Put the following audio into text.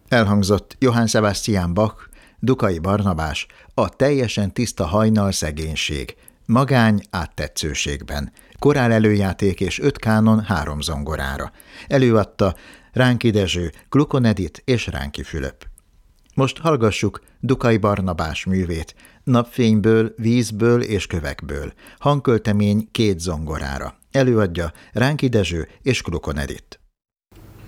Elhangzott Johann Sebastian Bach, Dukai Barnabás, A teljesen tiszta hajnal szegénység, Magány áttetszőségben, korál előjáték és 5 kánon 3 zongorára. Előadta Ránki Dezső, Klukon Edit és Ránki Fülöp. Most hallgassuk Dukai Barnabás művét, Napfényből, vízből és kövekből, hangköltemény 2 zongorára. Előadja Ránki Dezső és Klukon Edit.